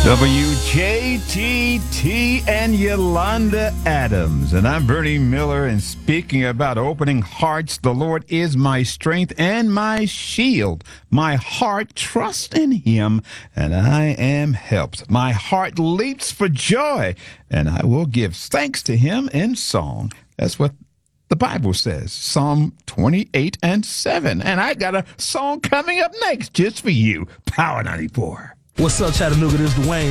WJTT and Yolanda Adams. And I'm Bernie Miller. And speaking about opening hearts, the Lord is my strength and my shield. My heart trusts in him, and I am helped. My heart leaps for joy, and I will give thanks to him in song. That's what the Bible says, Psalm 28:7. And I got a song coming up next just for you. Power 94. What's up, Chattanooga? This is Dwayne.